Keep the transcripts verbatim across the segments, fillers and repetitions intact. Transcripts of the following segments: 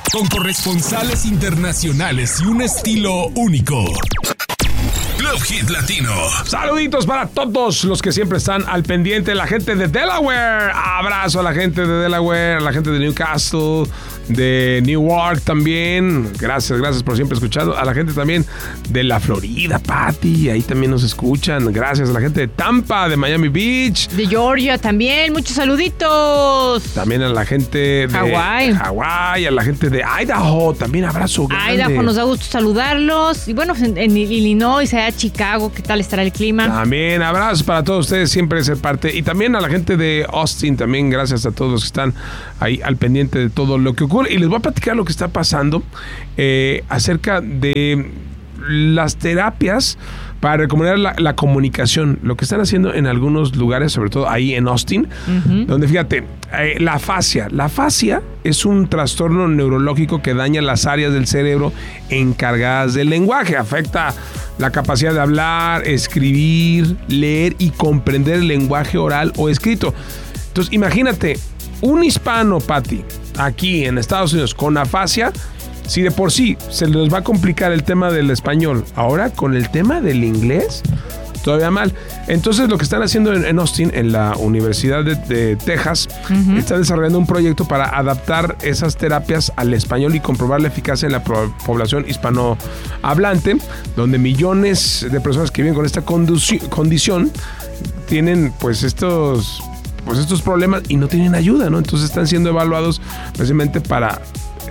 Con corresponsales internacionales y un estilo único. Club Hit Latino. Saluditos para todos los que siempre están al pendiente. La gente de Delaware. Abrazo a la gente de Delaware, a la gente de Newcastle, de Newark también. Gracias, gracias por siempre escuchando. A la gente también de la Florida, Patty. Ahí también nos escuchan. Gracias a la gente de Tampa, de Miami Beach. De Georgia también. Muchos saluditos. También a la gente de Hawái. Hawái, a la gente de Idaho. También abrazo grande. Idaho, nos da gusto saludarlos. Y bueno, en, en Illinois, allá Chicago, ¿qué tal estará el clima? También abrazos para todos ustedes, siempre ser parte. Y también a la gente de Austin, también gracias a todos los que están ahí al pendiente de todo lo que ocurre. Y les voy a platicar lo que está pasando eh, acerca de las terapias para recomendar la, la comunicación, lo que están haciendo en algunos lugares, sobre todo ahí en Austin, uh-huh. donde fíjate, eh, la afasia. La afasia es un trastorno neurológico que daña las áreas del cerebro encargadas del lenguaje, afecta la capacidad de hablar, escribir, leer y comprender el lenguaje oral o escrito. Entonces, imagínate, un hispano, Patty, aquí en Estados Unidos con afasia, si de por sí se les va a complicar el tema del español, ahora con el tema del inglés, todavía mal. Entonces lo que están haciendo en, en Austin, en la Universidad de, de Texas, uh-huh. están desarrollando un proyecto para adaptar esas terapias al español y comprobar la eficacia en la pro- población hispanohablante, donde millones de personas que viven con esta conduci- condición tienen pues estos, pues estos problemas y no tienen ayuda, ¿no? Entonces están siendo evaluados precisamente para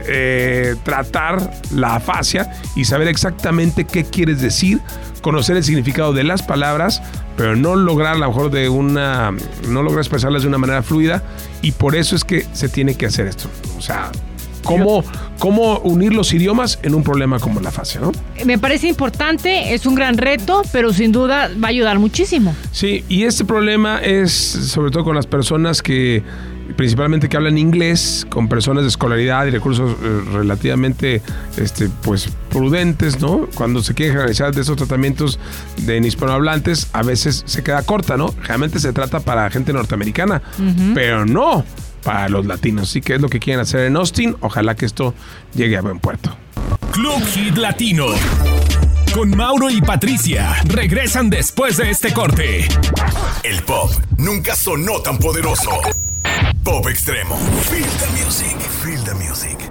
Eh, tratar la afasia y saber exactamente qué quieres decir, conocer el significado de las palabras, pero no lograr a lo mejor de una, no lograr expresarlas de una manera fluida, y por eso es que se tiene que hacer esto. O sea, cómo, cómo unir los idiomas en un problema como la afasia, ¿no? Me parece importante, es un gran reto, pero sin duda va a ayudar muchísimo. Sí, y este problema es sobre todo con las personas que principalmente que hablan inglés, con personas de escolaridad y recursos eh, relativamente este, pues, prudentes, ¿no? Cuando se quieren realizar de esos tratamientos de hispanohablantes, a veces se queda corta, ¿no? Realmente se trata para gente norteamericana, uh-huh. pero no para los latinos. Así que es lo que quieren hacer en Austin. Ojalá que esto llegue a buen puerto. Club Hit Latino. Con Mauro y Patricia regresan después de este corte. El pop nunca sonó tan poderoso. Pop extremo. Feel the music. Feel the music.